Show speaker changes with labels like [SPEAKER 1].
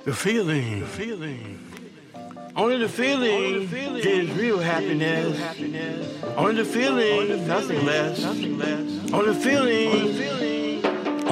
[SPEAKER 1] The feeling. Only the feeling gives real happiness. Only the feeling, nothing less. Only the feeling